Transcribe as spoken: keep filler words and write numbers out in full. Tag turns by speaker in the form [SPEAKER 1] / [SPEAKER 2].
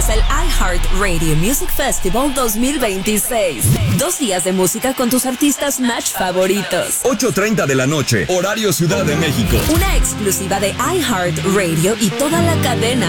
[SPEAKER 1] es el iHeartRadio Music Festival dos mil veintiséis. Dos días de música con tus artistas match favoritos.
[SPEAKER 2] ocho treinta de la noche, horario Ciudad de México.
[SPEAKER 1] Una exclusiva de iHeartRadio y toda la cadena